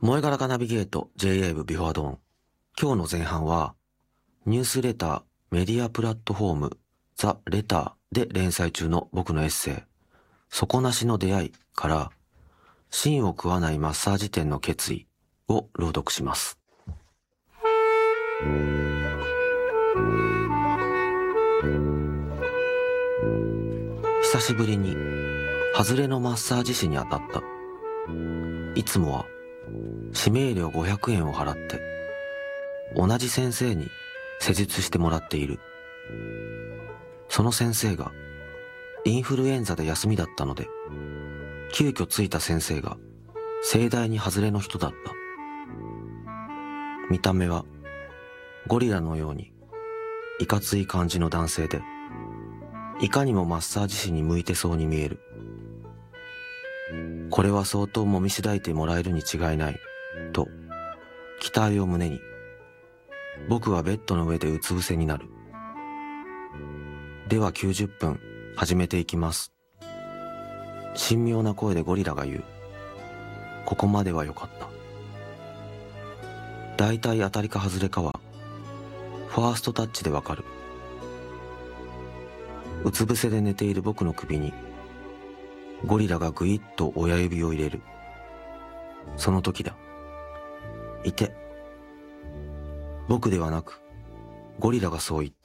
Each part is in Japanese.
萌え柄がナビゲート J-A 部ビフォアドーン。今日の前半は、ニュースレターメディアプラットフォームザ・レターで連載中の僕のエッセイ、底なしの出会いから、芯を食わないマッサージ店の決意を朗読します。久しぶりに、外れのマッサージ師に当たった。いつもは、指名料500円を払って、同じ先生に施術してもらっている。その先生が、インフルエンザで休みだったので、急遽ついた先生が、盛大に外れの人だった。見た目は、ゴリラのように、いかつい感じの男性で、いかにもマッサージ師に向いてそうに見える。これは相当揉みしだいてもらえるに違いない、と、期待を胸に、僕はベッドの上でうつ伏せになる。では90分、始めていきます。神妙な声でゴリラが言う。ここまではよかった。だいたい当たりか外れかは、ファーストタッチでわかる。うつ伏せで寝ている僕の首に、ゴリラがぐいっと親指を入れる。その時だ。いて。僕ではなく、ゴリラがそう言った。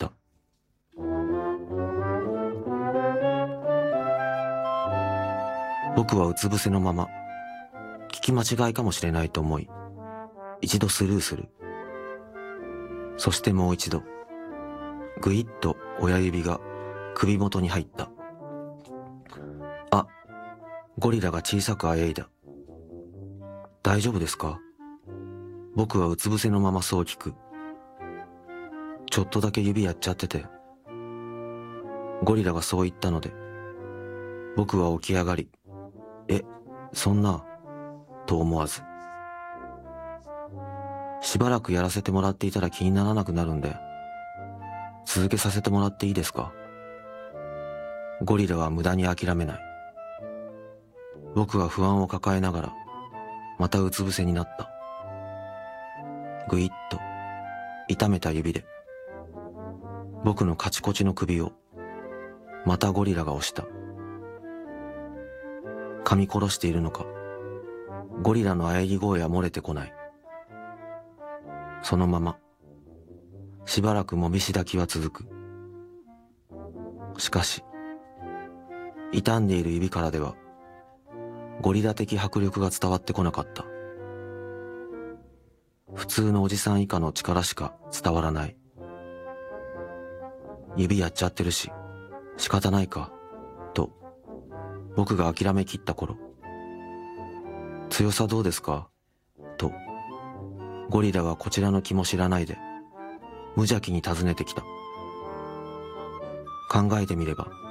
僕はうつ伏せのまま、聞き間違いかもしれないと思い、一度スルーする。そしてもう一度、ぐいっと親指が首元に入った。あ、ゴリラが小さくあえいだ。大丈夫ですか？僕はうつ伏せのままそう聞く。ちょっとだけ指やっちゃってて。ゴリラがそう言ったので、僕は起き上がり、そんな、と思わず。しばらくやらせてもらっていたら気にならなくなるんで、続けさせてもらっていいですか？ゴリラは無駄に諦めない。僕は不安を抱えながら、またうつ伏せになった。ぐいっと、痛めた指で、僕のカチコチの首を、またゴリラが押した。噛み殺しているのか、ゴリラの喘ぎ声は漏れてこない。そのまま、しばらくもみしだきは続く。しかし、傷んでいる指からでは、ゴリラ的迫力が伝わってこなかった。普通のおじさん以下の力しか伝わらない。指やっちゃってるし、仕方ないか、と、僕が諦めきった頃、強さどうですか？と、ゴリラはこちらの気も知らないで、無邪気に尋ねてきた。考えてみれば、